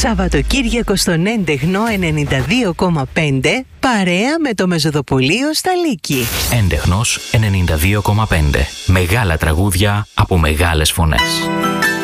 Σαββατοκύριακο στον Έντεχνο 92,5 παρέα με το Μεζοδοπολείο στα Λύκη. Έντεχνος 92,5. Μεγάλα τραγούδια από μεγάλες φωνές.